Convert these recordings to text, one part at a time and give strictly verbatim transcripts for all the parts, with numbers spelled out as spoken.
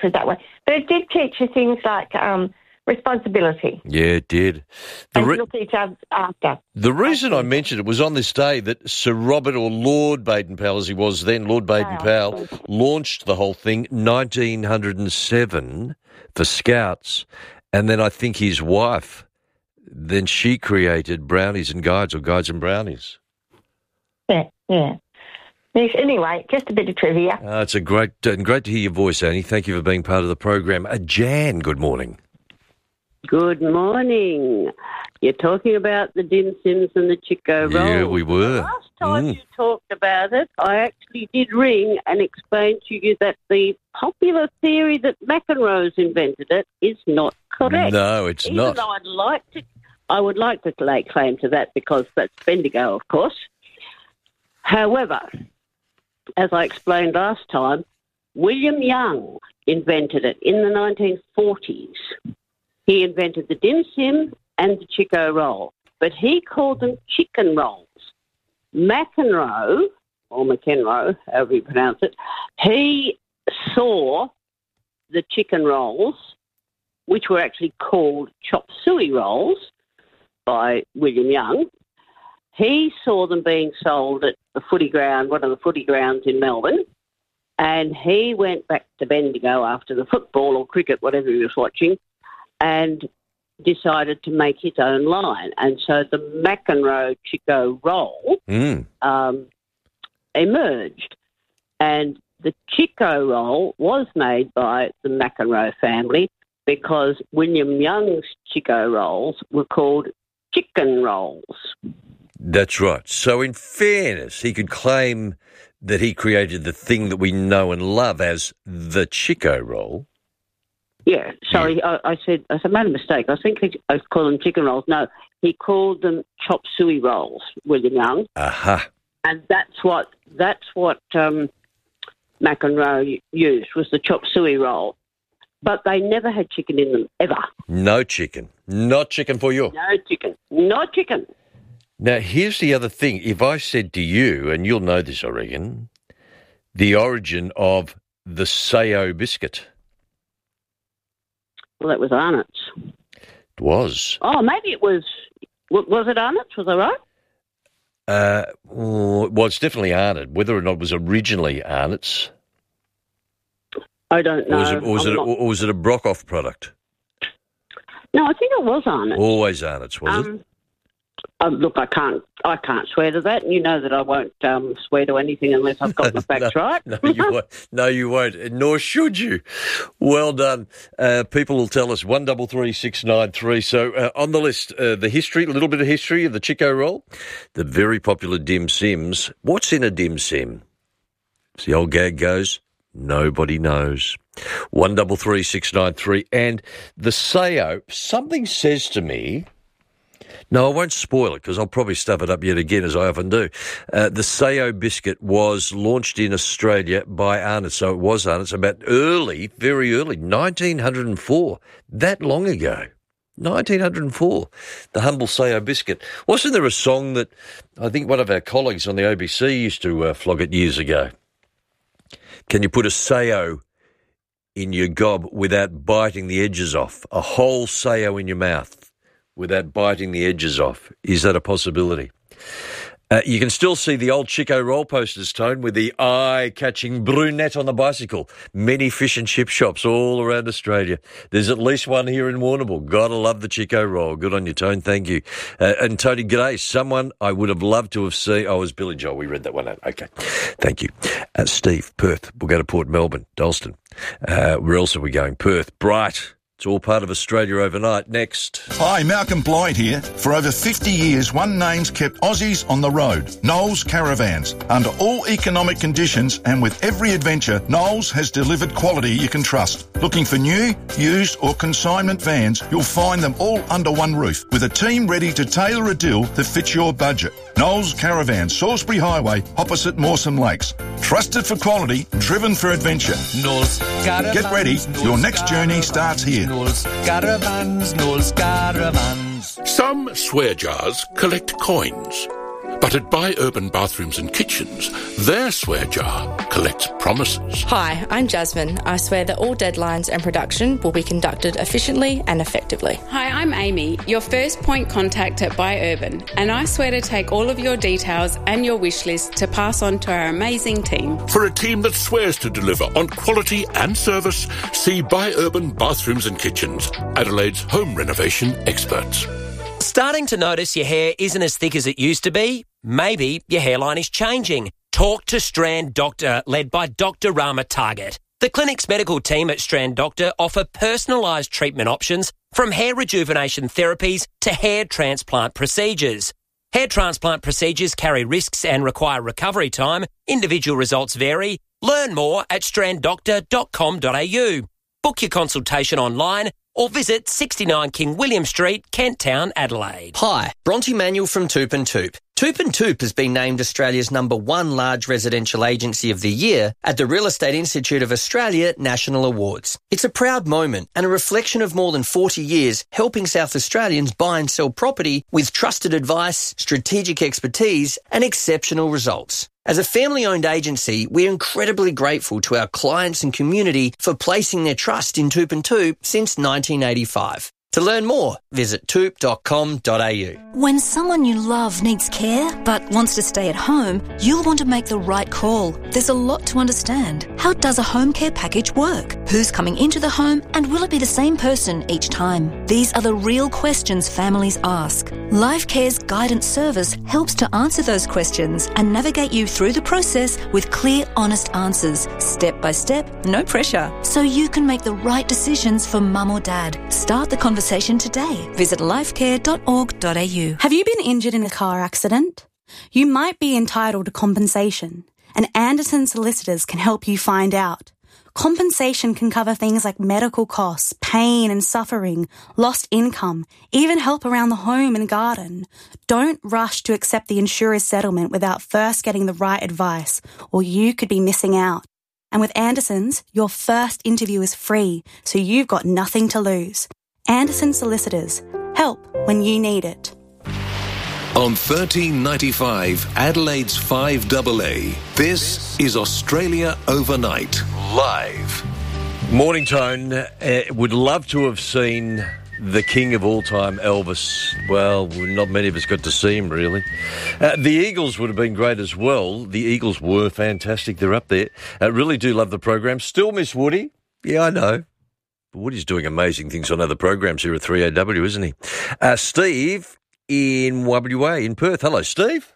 put it that way. But it did teach you things like um, responsibility. Yeah, it did. The and re- look each other after. The reason I mentioned it was on this day that Sir Robert, or Lord Baden-Powell as he was then, Lord Baden-Powell, launched the whole thing nineteen oh seven for Scouts, and then I think his wife, then she created Brownies and Guides, or Guides and Brownies. Yeah, yeah. Yes, anyway, just a bit of trivia. Uh, it's a great, uh, great to hear your voice, Annie. Thank you for being part of the program. Uh, Jan, good morning. Good morning. You're talking about the dim sims and the Chico rolls. Yeah, we were. The last time Mm. you talked about it, I actually did ring and explain to you that the popular theory that McEnroe's invented it is not correct. No, it's Even not. though I'd like to, I would like to lay claim to that because that's Bendigo, of course. However, as I explained last time, William Young invented it in the nineteen forties. He invented the dim sim and the Chico roll, but he called them chicken rolls. McEnroe, or McEnroe, however you pronounce it, he saw the chicken rolls, which were actually called chop suey rolls by William Young. He saw them being sold at the footy ground, one of the footy grounds in Melbourne, and he went back to Bendigo after the football or cricket, whatever he was watching, and decided to make his own line. And so the McEnroe Chico roll Mm. um, emerged. And the Chico roll was made by the McEnroe family because William Young's Chico rolls were called chicken rolls. That's right. So in fairness, he could claim that he created the thing that we know and love as the Chico roll. Yeah, sorry, I, I said I made a mistake. I think he, I called them chicken rolls. No, he called them chop suey rolls, William Young. Aha. And that's what that's what um, McEnroe used, was the chop suey roll. But they never had chicken in them, ever. No chicken. Not chicken for you. No chicken. No chicken. Now, here's the other thing. If I said to you, and you'll know this, I reckon, the origin of the Sayo biscuit. Well, that was Arnott's. It was. Oh, maybe it was... Was it Arnott's? Was I right? Uh, well, it's definitely Arnott. Whether or not it was originally Arnott's. I don't know. Or was it, or was it, not... or was it a Brockhoff product? No, I think it was Arnott's. Always Arnott's, was um, it? Uh, look, I can't I can't swear to that, and you know that I won't um, swear to anything unless I've got the facts no, right. no, you won't. No, you won't, nor should you. Well done. Uh, people will tell us, one double three six nine three. So uh, on the list, uh, the history, a little bit of history of the Chico roll, the very popular dim sims. What's in a dim sim? As the old gag goes, nobody knows. one double three six nine three. And the Sayo, something says to me... No, I won't spoil it because I'll probably stuff it up yet again, as I often do. Uh, the Sayo biscuit was launched in Australia by Arnott, so it was Arnott's about early, very early, nineteen oh four, that long ago. nineteen oh four, the humble Sayo biscuit. Wasn't there a song that I think one of our colleagues on the A B C used to uh, flog it years ago? Can you put a Sayo in your gob without biting the edges off? A whole Sayo in your mouth without biting the edges off. Is that a possibility? Uh, you can still see the old Chico roll posters, Tone, with the eye-catching brunette on the bicycle. Many fish and chip shops all around Australia. There's at least one here in Warrnambool. Gotta love the Chico roll. Good on you, Tone. Thank you. Uh, and Tony, g'day. Someone I would have loved to have seen. Oh, it was Billy Joel. We read that one out. Okay. Thank you. Uh, Steve, Perth. We'll go to Port Melbourne, Dalston. Uh, where else are we going? Perth. Bright. It's all part of Australia overnight. Next. Hi, Malcolm Blythe here. For over fifty years, one name's kept Aussies on the road. Knowles Caravans. Under all economic conditions and with every adventure, Knowles has delivered quality you can trust. Looking for new, used or consignment vans, you'll find them all under one roof with a team ready to tailor a deal that fits your budget. Knowles Caravans, Salisbury Highway, opposite Mawson Lakes. Trusted for quality, driven for adventure. Knowles Caravans. Get ready. Knowles Your next journey Caravans, starts here. Knowles Caravans, Knowles Caravans. Some swear jars collect coins, But at Buy Urban Bathrooms and Kitchens, their swear jar collects promises. Hi, I'm Jasmine. I swear that all deadlines and production will be conducted efficiently and effectively. Hi, I'm Amy, your first point contact at Buy Urban, and I swear to take all of your details and your wish list to pass on to our amazing team. For a team that swears to deliver on quality and service, see Buy Urban Bathrooms and Kitchens, Adelaide's home renovation experts. Starting to notice your hair isn't as thick as it used to be? Maybe your hairline is changing. Talk to Strand Doctor, led by Doctor Rama Target. The clinic's medical team at Strand Doctor offer personalised treatment options from hair rejuvenation therapies to hair transplant procedures. Hair transplant procedures carry risks and require recovery time. Individual results vary. Learn more at strand doctor dot com dot a u. Book your consultation online or visit sixty-nine King William Street, Kent Town, Adelaide. Hi, Bronte Manuel from Toop and Toop. Toop and Toop has been named Australia's number one large residential agency of the year at the Real Estate Institute of Australia National Awards. It's a proud moment and a reflection of more than forty years helping South Australians buy and sell property with trusted advice, strategic expertise and exceptional results. As a family-owned agency, we're incredibly grateful to our clients and community for placing their trust in Toop and Toop since nineteen eighty-five. To learn more, visit toop dot com dot a u. When someone you love needs care but wants to stay at home, you'll want to make the right call. There's a lot to understand. How does a home care package work? Who's coming into the home and will it be the same person each time? These are the real questions families ask. LifeCare's guidance service helps to answer those questions and navigate you through the process with clear, honest answers, step by step, no pressure, so you can make the right decisions for mum or dad. Start the conversation today. Visit lifecare dot org dot a u. Have you been injured in a car accident? You might be entitled to compensation, and Anderson Solicitors can help you find out. Compensation can cover things like medical costs, pain and suffering, lost income, even help around the home and garden. Don't rush to accept the insurer's settlement without first getting the right advice, or you could be missing out. And with Anderson's, your first interview is free, so you've got nothing to lose. Anderson Solicitors. Help when you need it. On thirteen ninety-five, Adelaide's five A A, this is Australia Overnight, live. Morning, Tone. Uh, would love to have seen the king of all time, Elvis. Well, not many of us got to see him, really. Uh, the Eagles would have been great as well. The Eagles were fantastic. They're up there. I uh, really do love the program. Still miss Woody. Yeah, I know. Woody's doing amazing things on other programs here at three A W, isn't he? Uh, Steve in W A in Perth. Hello, Steve.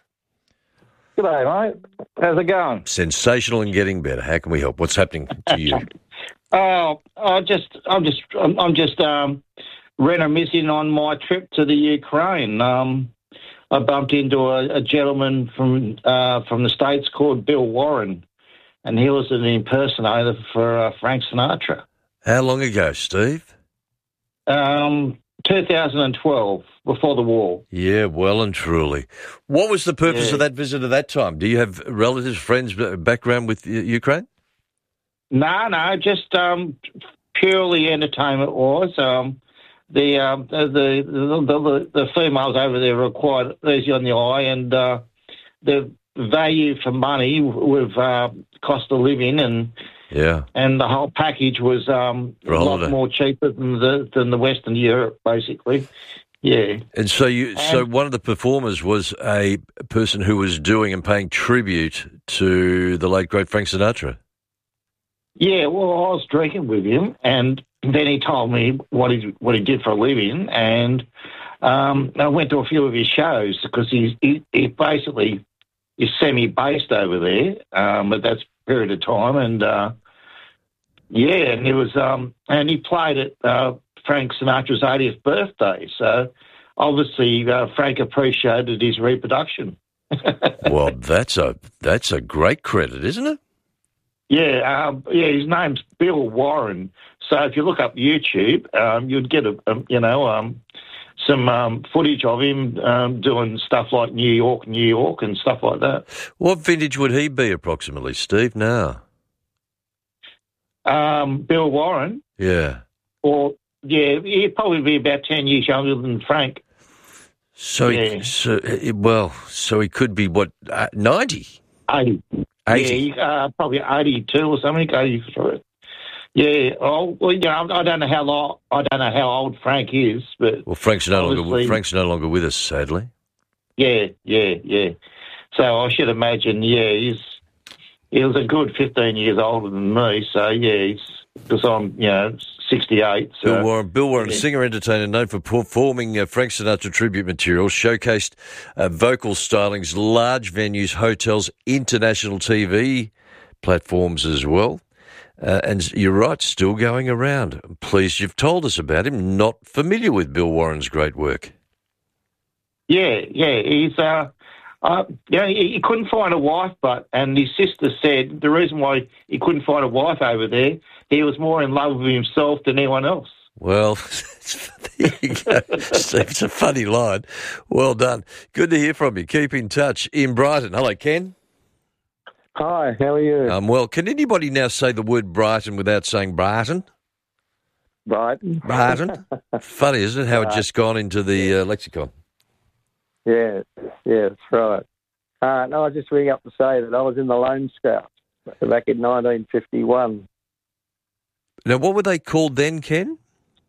G'day, mate. How's it going? Sensational and getting better. How can we help? What's happening to you? Oh, I just, I'm just, I'm, I'm just um, reminiscing on my trip to the Ukraine. Um, I bumped into a, a gentleman from uh, from the States called Bill Warren, and he was an impersonator for uh, Frank Sinatra. How long ago, Steve? Um, two thousand twelve, before the war. Yeah, well and truly. What was the purpose yeah. of that visit at that time? Do you have relatives, friends, background with Ukraine? No, no, just um, purely entertainment was. Um, the, um, the, the, the the females over there were quite easy on the eye, and uh, the value for money with uh, cost of living and yeah, and the whole package was um, a lot more cheaper than the than the Western Europe, basically. Yeah. And so you, and, so one of the performers was a person who was doing and paying tribute to the late great Frank Sinatra. Yeah, well, I was drinking with him, and then he told me what he what he did for a living, and um, I went to a few of his shows because he's he, he basically is semi-based over there um, at that period of time, and uh, yeah, and it was um, and he played at uh, Frank Sinatra's eightieth birthday, so obviously uh, Frank appreciated his reproduction. Well, that's a that's a great credit, isn't it? Yeah, um, yeah. His name's Bill Warren. So if you look up YouTube, um, you'd get a, a you know um, some um, footage of him um, doing stuff like New York, New York, and stuff like that. What vintage would he be approximately, Steve? Now, um, Bill Warren. Yeah. Or yeah, he'd probably be about ten years younger than Frank. So, Yeah. he, so uh, well, so he could be, what, uh, ninety? eighty. eighty. Yeah, uh, probably eighty-two or something, eighty-three. Yeah, oh, well, you know, I don't know how long, I don't know how old Frank is, but Well, Frank's no longer obviously- Frank's no longer with us, sadly. yeah, yeah, yeah. So I should imagine, yeah, he's he was a good fifteen years older than me. So yeah, he's because I'm, you know, sixty-eight. So Bill Warren, Bill Warren, yeah. singer entertainer known for performing uh, Frank Sinatra tribute material, showcased uh, vocal stylings, large venues, hotels, international T V platforms as well. Uh, and you're right, still going around. I'm pleased you've told us about him. Not familiar with Bill Warren's great work. Yeah, yeah, he's uh, uh yeah, he, he couldn't find a wife, but and his sister said the reason why he couldn't find a wife over there, he was more in love with himself than anyone else. Well, there you go, Steve. It's a funny line. Well done. Good to hear from you. Keep in touch in Brighton. Hello, Ken. Hi, how are you? Um, well, can anybody now say the word Brighton without saying Brighton? Brighton. Brighton. Funny, isn't it, how it Right. just gone into the uh, lexicon? Yeah, yeah, that's right. Uh, no, I just ring up to say that I was in the Lone Scouts back in nineteen fifty-one. Now, what were they called then, Ken?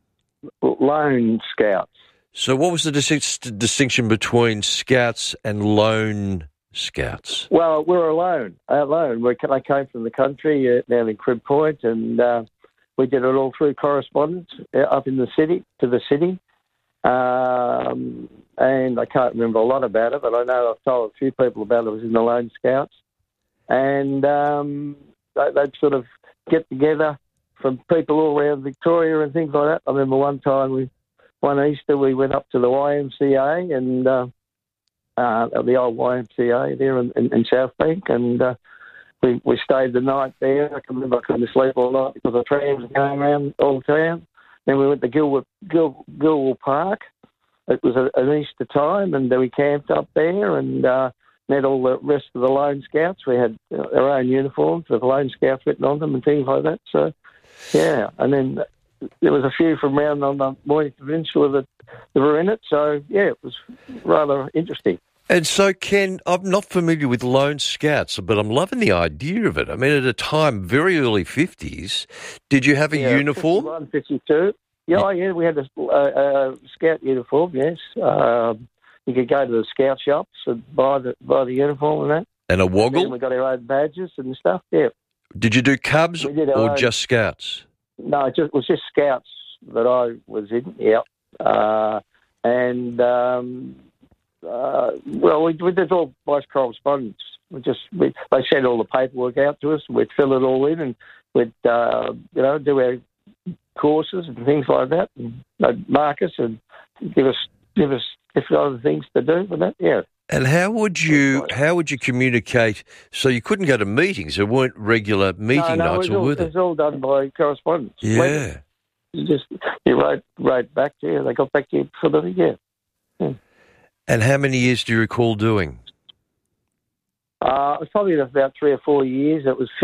Lone Scouts. So what was the dis- distinction between Scouts and Lone Scouts? Well, we were alone, alone. We, I came from the country uh, down in Crib Point, and uh, we did it all through correspondence uh, up in the city, to the city. Um, and I can't remember a lot about it, but I know I've told a few people about it. I was in the Lone Scouts. And um, they, they'd sort of get together from people all around Victoria and things like that. I remember one time, we, one Easter, we went up to the Y M C A and uh, uh, the old Y M C A there in, in, in South Bank, and uh, we, we stayed the night there. I can remember I couldn't sleep all night because the trams were going around all the town. Then we went to Gilwood, Gil, Gilwell Park. It was a, an Easter time, and we camped up there and uh, met all the rest of the Lone Scouts. We had our own uniforms with Lone Scouts written on them and things like that. So, yeah. And then there was a few from around on the Mornington Peninsula that, that were in it. So, yeah, it was rather interesting. And so, Ken, I'm not familiar with Lone Scouts, but I'm loving the idea of it. I mean, at a time, very early fifties, did you have a yeah, uniform? fifty-one, fifty-two. Yeah, oh, yeah, we had a, a, a scout uniform, yes. Um, you could go to the scout shops and buy the, buy the uniform and that. And a And woggle? we got our own badges and stuff, yeah. Did you do Cubs We did our or own- just Scouts? No, it, just, it was just scouts that I was in, yeah. Uh, and, um, uh, well, we, we did all by correspondence. We just we, they sent all the paperwork out to us, and we'd fill it all in, and we'd, uh, you know, do our courses and things like that, and they'd mark us and give us give us different other things to do with that. Yeah. And how would you how would you communicate? So you couldn't go to meetings. There weren't regular meeting no, no, nights, it was, or all, were it there? was all done by correspondence. Yeah. You just you wrote wrote back to you. They got back to you for the yeah. yeah. And how many years do you recall doing? Uh, it was probably about three or four years. It was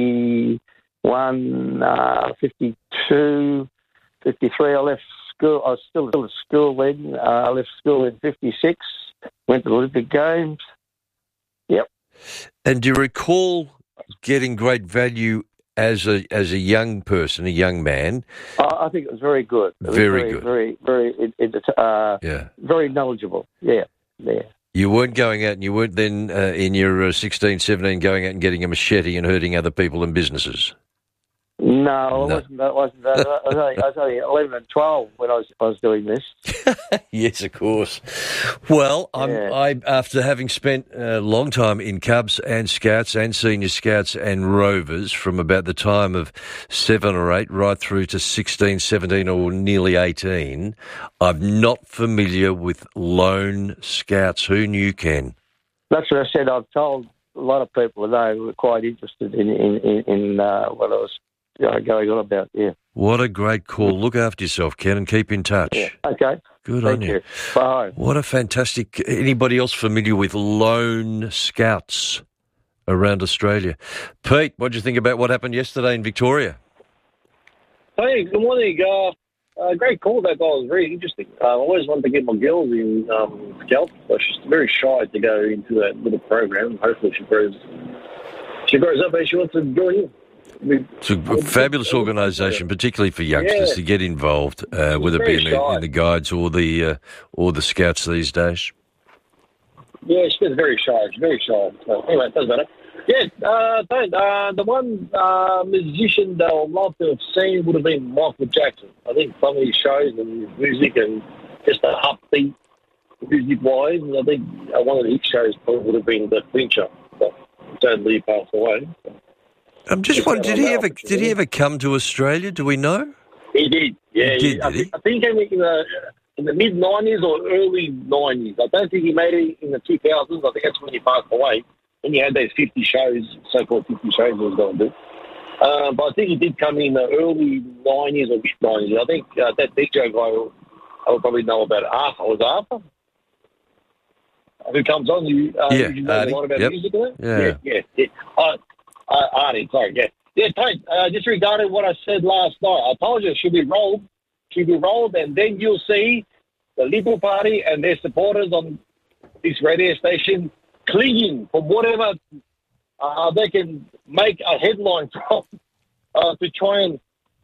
fifty-one, uh, fifty-two, fifty-three. I left school. I was still at school then. Uh, I left school in fifty-six. Went to the Olympic Games. Yep. And do you recall getting great value as a as a young person, a young man? Uh, I think it was very good. It was Very very good. Very, very, it, it, uh, Yeah. very knowledgeable. Yeah, yeah. You weren't going out and you weren't then uh, in your uh, sixteen, seventeen going out and getting a machete and hurting other people and businesses. No, I No. wasn't. I wasn't. I was, only, I was only eleven and twelve when I was I was doing this. Yes, of course. Well, I'm, Yeah. I after having spent a long time in Cubs and Scouts and Senior Scouts and Rovers from about the time of seven or eight right through to sixteen, seventeen or nearly eighteen, I'm not familiar with Lone Scouts. Who knew, Ken? That's what I said. I've told a lot of people that they were quite interested in in, in, in uh, what I was you know, going on about. Yeah. What a great call. Look after yourself, Ken, and keep in touch. Yeah. Okay. Good Thank on you. you. Bye. What a fantastic... Anybody else familiar with Lone Scouts around Australia? Pete, what do you think about what happened yesterday in Victoria? Hey, good morning. Uh, uh, great call. That guy was very interesting. Uh, I always wanted to get my girls in um, Scalp, but she's very shy to go into that little program. Hopefully she grows, she grows up and she wants to join in. It's a fabulous organisation, particularly for youngsters Yeah. to get involved, uh, whether it be in the, Very in the guides or the uh, or the scouts these days. Yeah, she gets very shy. She's very shy. So, anyway, it doesn't matter. Yeah, uh, don't, uh, the one uh, musician that I'd love to have seen would have been Michael Jackson. I think some of his shows and his music and just the upbeat music-wise, I think uh, one of his shows probably would have been the clincher. But sadly, he passed away. So. I'm just wondering, did he ever did he ever come to Australia? Do we know? He did. Yeah, He did, I, did he? thi- I think in the, in the, in the mid nineties or early nineties. I don't think he made it in the two thousands. I think that's when he passed away. And he had those fifty shows, so-called fifty shows he was going to do. Uh, but I think he did come in the early nineties or mid nineties. I think uh, that D J guy, I would probably know about it. Arthur. Was it Arthur? Who comes on? You, uh, Yeah, you know Artie. a lot about Yep. music, isn't it? Yeah. yeah, yeah. yeah. Uh, uh, Artie, sorry, yeah. Yeah, Tate, uh, just regarding what I said last night, I told you it should be rolled, should be rolled, and then you'll see the Liberal Party and their supporters on this radio station clinging from whatever uh, they can make a headline from uh, to try and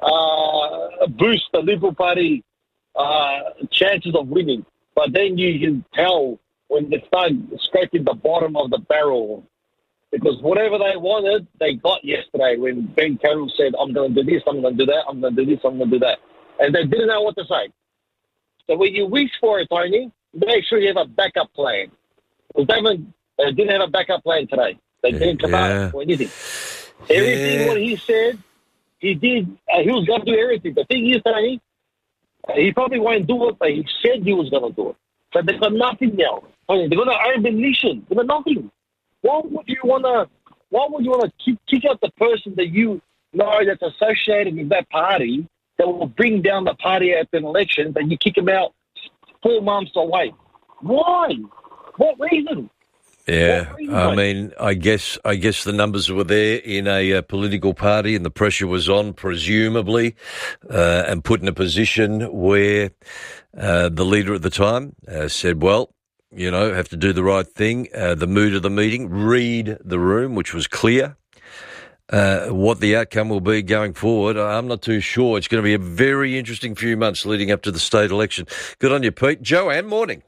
uh, boost the Liberal Party uh, chances of winning. But then you can tell when they start scraping the bottom of the barrel, because whatever they wanted, they got yesterday when Ben Carroll said, I'm going to do this, I'm going to do that, I'm going to do this, I'm going to do that. And they didn't know what to say. So when you wish for it, Tony, make sure you have a backup plan. Because they, haven't- they didn't have a backup plan today. They didn't come Yeah. out or anything. Everything Yeah. what he said, he did. Uh, he was going to do everything. The thing is, Tony, uh, he probably won't do it, but he said he was going to do it. So they've got nothing now. Tony, they're going to own the nation. They've got nothing. Why would you want to? Why would you want to kick, kick out the person that you know that's associated with that party that will bring down the party at an election? That you kick him out four months away. Why? What reason? Yeah, I mean, I guess I guess the numbers were there in a uh, political party, and the pressure was on, presumably, uh, and put in a position where uh, the leader at the time uh, said, "Well, you know, have to do the right thing." Uh, the mood of the meeting, read the room, which was clear. Uh, what the outcome will be going forward, I'm not too sure. It's going to be a very interesting few months leading up to the state election. Good on you, Pete. Joanne, morning.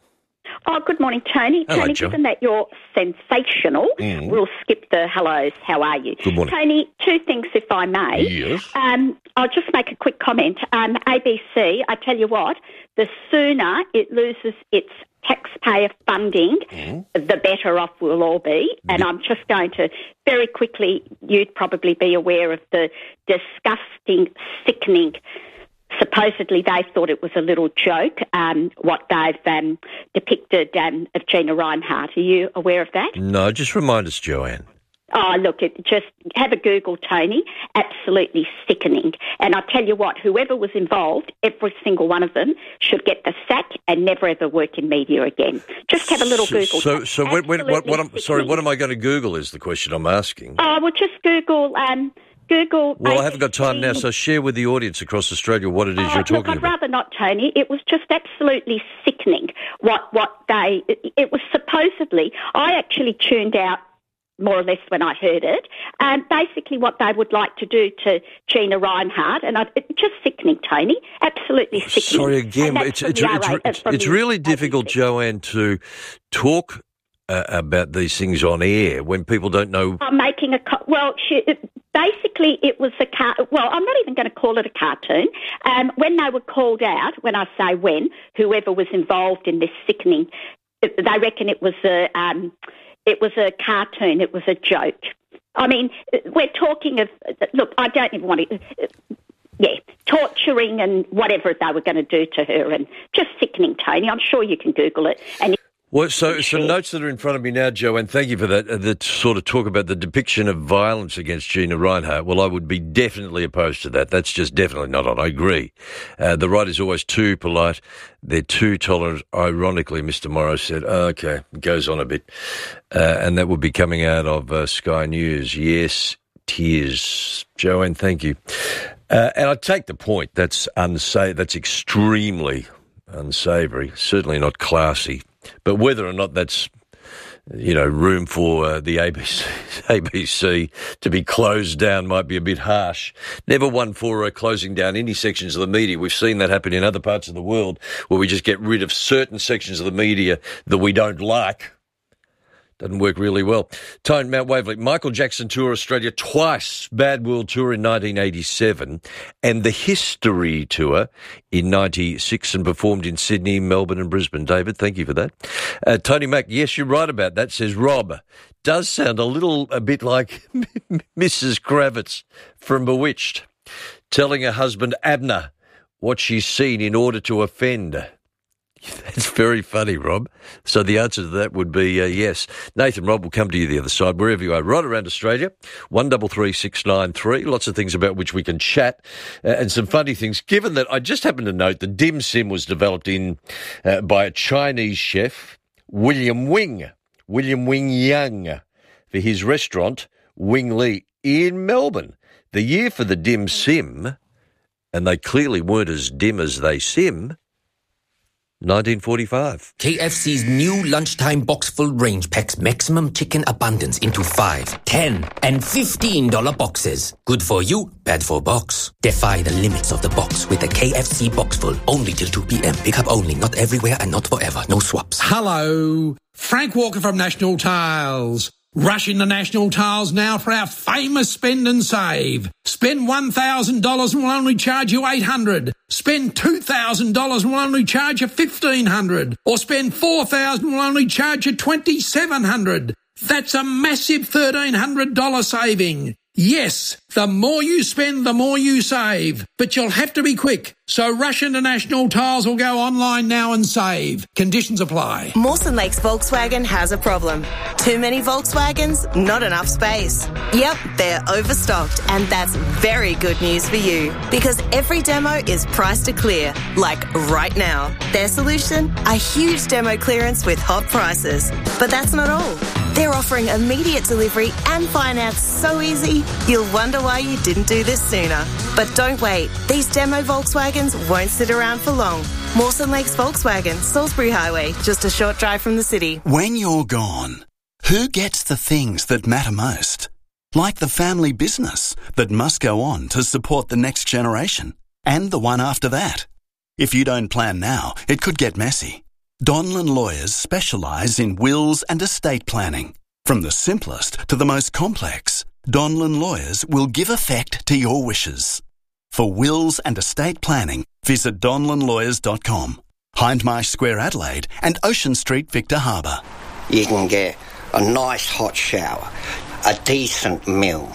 Oh, good morning, Tony. Hello, Tony, Jo. given that you're sensational, Mm. we'll skip the hellos. How are you? Good morning. Tony, two things, if I may. Yes. Um, I'll just make a quick comment. Um, A B C, I tell you what, the sooner it loses its taxpayer funding, the better off we'll all be. And I'm just going to very quickly, you'd probably be aware of the disgusting, sickening, supposedly they thought it was a little joke, um, what they've um, depicted um, of Gina Reinhardt. Are you aware of that? No, just remind us, Joanne. Oh, look, it, just have a Google, Tony. Absolutely sickening. And I tell you what, whoever was involved, every single one of them should get the sack and never ever work in media again. Just have a little So, Google. so, so when, when, what, what I'm, Absolutely sorry, what sickening. am I going to Google is the question I'm asking. Oh, well, just Google... Um, Google. Well, I haven't got time now, so share with the audience across Australia what it is Oh, you're look, talking I'd about. rather not, Tony. It was just absolutely sickening what what they. It, it was supposedly. I actually tuned out more or less when I heard it. And basically, what they would like to do to Gina Reinhardt, and I, it's just sickening, Tony. Absolutely sickening. Sorry again, And but that's it's from it's the it's, R A it's, from it's the really difficult, Joanne, to talk uh, about these things on air when people don't know. I'm making a co- well. She, basically, it was a car. Well, I'm not even going to call it a cartoon. Um, when they were called out, when I say when, whoever was involved in this sickening, they reckon it was a um, it was a cartoon. It was a joke. I mean, we're talking of. Look, I don't even want to. Yeah, torturing and whatever they were going to do to her, and just sickening, Tony. I'm sure you can Google it. And Well, so some notes that are in front of me now, Joanne, thank you for that, uh, that sort of talk about the depiction of violence against Gina Reinhardt. Well, I would be definitely opposed to that. That's just definitely not on. I agree. Uh, the right is always too polite. They're too tolerant. Ironically, Mister Morrow said, oh, okay, it goes on a bit. Uh, and that would be coming out of uh, Sky News. Yes, tears. Joanne, thank you. Uh, and I take the point. That's unsa- That's extremely unsavoury. Certainly not classy. But whether or not that's, you know, room for uh, the A B C, A B C to be closed down might be a bit harsh. Never one for uh, closing down any sections of the media. We've seen that happen in other parts of the world where we just get rid of certain sections of the media that we don't like. Doesn't work really well. Tone, Mount Waverley. Michael Jackson toured Australia twice. Bad World Tour in nineteen eighty-seven and the History Tour in ninety-six and performed in Sydney, Melbourne and Brisbane. David, thank you for that. Uh, Tony Mack, yes, you're right about that, says Rob. Does sound a little, a bit like Missus Kravitz from Bewitched, telling her husband Abner what she's seen in order to offend. That's very funny, Rob. So the answer to that would be uh, yes. Nathan, Rob, will come to you the other side, wherever you are, right around Australia. one double three six nine three. Lots of things about which we can chat uh, and some funny things. Given that I just happen to note that dim sim was developed in uh, by a Chinese chef, William Wing, William Wing Young, for his restaurant, Wing Lee, in Melbourne. The year for the dim sim, and they clearly weren't as dim as they sim, nineteen forty-five. K F C's new lunchtime box full range packs maximum chicken abundance into five, ten, and fifteen dollar boxes. Good for you, bad for box. Defy the limits of the box with the K F C box full. Only till two p.m. Pick up only, not everywhere and not forever. No swaps. Hello, Frank Walker from National Tiles. Rush into National Tiles now for our famous spend and save. Spend one thousand dollars and we'll only charge you eight hundred dollars. Spend two thousand dollars and we'll only charge you fifteen hundred dollars. Or spend four thousand dollars and we'll only charge you twenty-seven hundred dollars. That's a massive thirteen hundred dollars saving. Yes, the more you spend, the more you save. But you'll have to be quick. So rush into National Tiles or go online now and save. Conditions apply. Mawson Lakes Volkswagen has a problem. Too many Volkswagens, not enough space. Yep, they're overstocked, and that's very good news for you because every demo is priced to clear, like right now. Their solution? A huge demo clearance with hot prices. But that's not all. They're offering immediate delivery and finance so easy, you'll wonder why you didn't do this sooner. But don't wait. These demo Volkswagens won't sit around for long. Mawson Lakes Volkswagen, Salisbury Highway, just a short drive from the city. When you're gone, who gets the things that matter most? Like the family business that must go on to support the next generation and the one after that. If you don't plan now, it could get messy. Donlan Lawyers specialise in wills and estate planning. From the simplest to the most complex, Donlan Lawyers will give effect to your wishes. For wills and estate planning, visit donlan lawyers dot com. Hindmarsh Square, Adelaide, and Ocean Street, Victor Harbour. You can get a nice hot shower, a decent meal,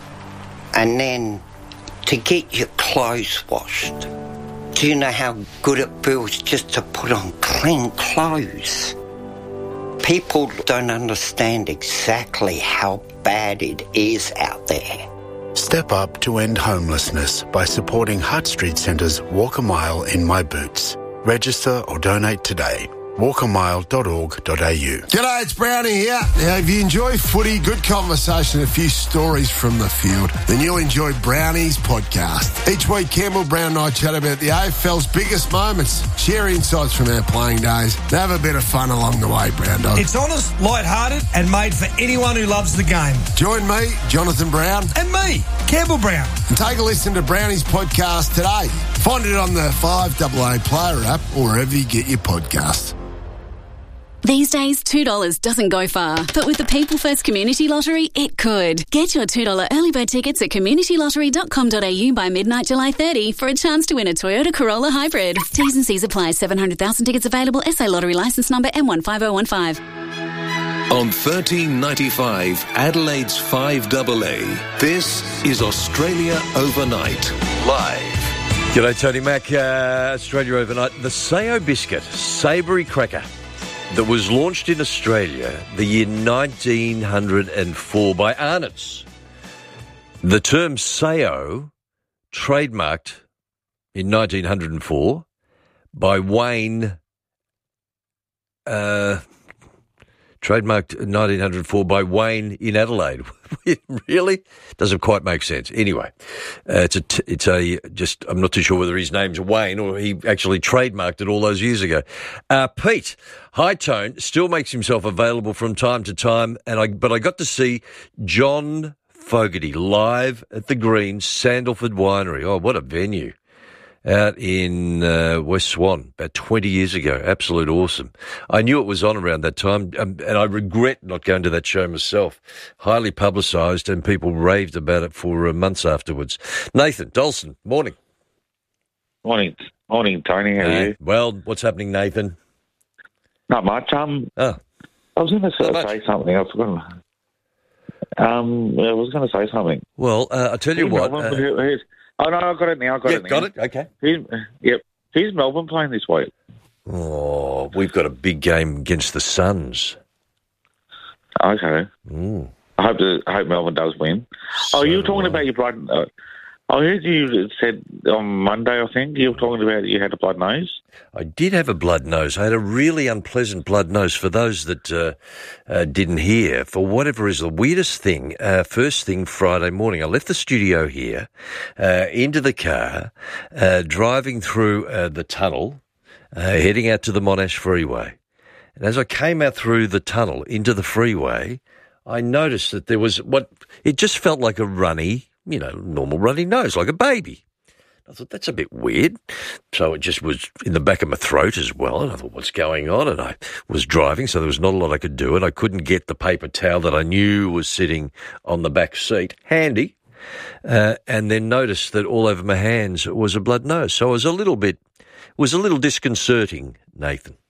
and then to get your clothes washed. Do you know how good it feels just to put on clean clothes? People don't understand exactly how bad it is out there. Step up to end homelessness by supporting Hutt Street Centre's Walk a Mile in My Boots. Register or donate today. walk a mile dot org dot a u. G'day, it's Brownie here. Now, if you enjoy footy, good conversation, a few stories from the field, then you'll enjoy Brownie's podcast. Each week, Campbell, Brown and I chat about the A F L's biggest moments, share insights from our playing days, and have a bit of fun along the way, Brown Dog. It's honest, light-hearted, and made for anyone who loves the game. Join me, Jonathan Brown. And me, Campbell Brown. And take a listen to Brownie's podcast today. Find it on the five A A Player app or wherever you get your podcasts. These days, two dollars doesn't go far, but with the People First Community Lottery, it could. Get your two dollars early bird tickets at community lottery dot com dot a u by midnight July thirtieth for a chance to win a Toyota Corolla Hybrid. T's and C's apply. seven hundred thousand tickets available. S A Lottery licence number M one five oh one five. On thirteen ninety-five, Adelaide's five A A, this is Australia Overnight, live. G'day, Tony Mack. Uh, Australia Overnight. The Sayo biscuit, savoury cracker, that was launched in Australia the year nineteen oh four by Arnott's. The term Sayo, trademarked in nineteen oh four by Wayne, uh, trademarked in nineteen oh four by Wayne in Adelaide. Really? Doesn't quite make sense. Anyway, uh, it's a, t- it's a, just, I'm not too sure whether his name's Wayne or he actually trademarked it all those years ago. Uh, Pete, High Tone, still makes himself available from time to time, and I, but I got to see John Fogarty live at the Green Sandalford Winery. Oh, what a venue. Out in uh, West Swan about twenty years ago. Absolute awesome. I knew it was on around that time, um, and I regret not going to that show myself. Highly publicised, and people raved about it for uh, months afterwards. Nathan Dolson, morning. Morning. Morning, Tony. How are uh, you? Well, what's happening, Nathan? Not much. Um, oh. I was going to say, say something. I forgot. Um, I was going to say something. Well, uh, I'll tell you what. Uh, Oh, no, I've got it now. I've got yeah, it now. got it? Okay. Who's, yep. Who's Melbourne playing this week? Oh, we've got a big game against the Suns. Okay. Mm. I hope the, I hope Melbourne does win. So oh, you were talking about your blood... Uh, I heard you said on Monday, I think, you were talking about you had a blood nose. I did have a blood nose. I had a really unpleasant blood nose. For those that uh, uh, didn't hear, for whatever is the weirdest thing, uh, first thing Friday morning, I left the studio here, uh, into the car, uh, driving through uh, the tunnel, uh, heading out to the Monash Freeway. And as I came out through the tunnel into the freeway, I noticed that there was what, it just felt like a runny, you know, normal runny nose, like a baby. I thought, that's a bit weird. So it just was in the back of my throat as well. And I thought, what's going on? And I was driving, so there was not a lot I could do. And I couldn't get the paper towel that I knew was sitting on the back seat handy. Uh, and then noticed that all over my hands was a blood nose. So it was a little bit, was a little disconcerting, Nathan.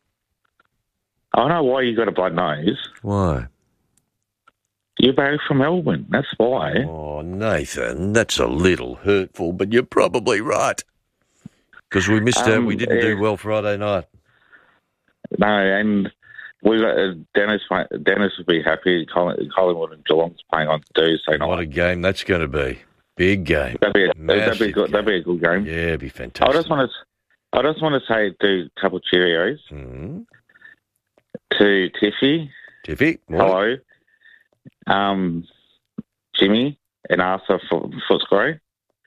I know why you got a blood nose. Why? You're back from Melbourne, that's why. Oh, Nathan, that's a little hurtful, but you're probably right. Because we missed um, out, we didn't yeah. do well Friday night. No, and we got uh, Dennis. Dennis would be happy. Colin, Collingwood and Geelong's playing on Tuesday night. What a game that's going to be! Big game. That'd be a, that'd be, good, that'd be a good game. Yeah, it'd be fantastic. I just want to, I just want to say do a couple of Cheerios mm-hmm. to Tiffy. Tiffy, hello. Um, Jimmy and Arthur for Footscray,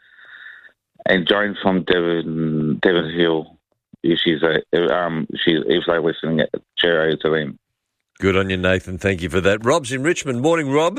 and Joan from Devon Devon Hill. If she's a um, she's if they're listening, cheerio to them. Good on you, Nathan. Thank you for that. Rob's in Richmond. Morning, Rob.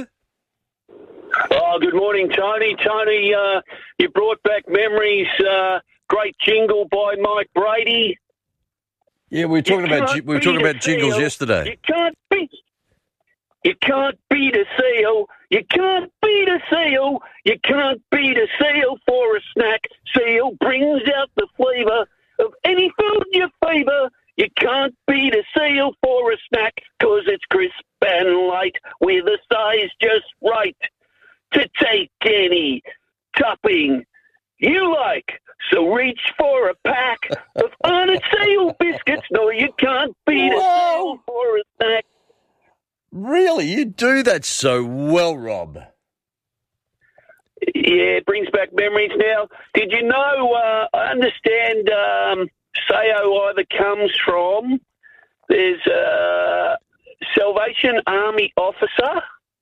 Oh, good morning, Tony. Tony, uh, you brought back memories. Uh, great jingle by Mike Brady. Yeah, we were talking you about we were talking about jingles seal. yesterday. You can't beat. You can't beat a seal. You can't beat a seal. You can't beat a seal for a snack. Seal brings out the flavour of any food you favour. You can't beat a seal for a snack, 'cause it's crisp and light with a size just right to take any topping you like. So reach for a pack of Arnott Seal biscuits. No, you can't beat Whoa. a seal for a snack. Really? You do that so well, Rob. Yeah, it brings back memories now. Did you know, uh, I understand um, Sayo either comes from, there's a Salvation Army Officer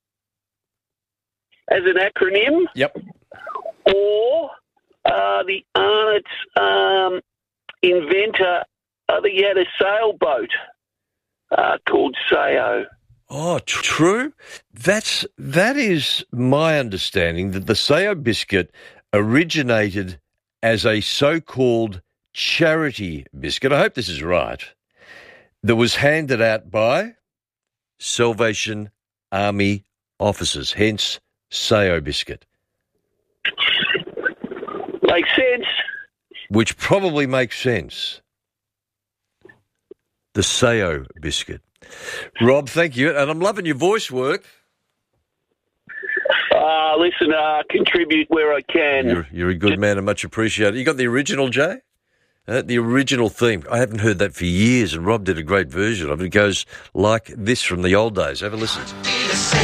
as an acronym. Yep. Or uh, the Arnott's um, inventor, uh, he had a sailboat uh, called Sayo. Oh, true. That's that is my understanding that the Sayo biscuit originated as a so-called charity biscuit. I hope this is right. That was handed out by Salvation Army officers, hence Sayo biscuit. Makes sense. Which probably makes sense. The Sayo biscuit. Rob, thank you. And I'm loving your voice work. Uh, listen, uh, contribute where I can. You're, you're a good man and much appreciated. You got the original, Jay? Uh, the original theme. I haven't heard that for years, and Rob did a great version of it. It goes like this from the old days. Have a listen.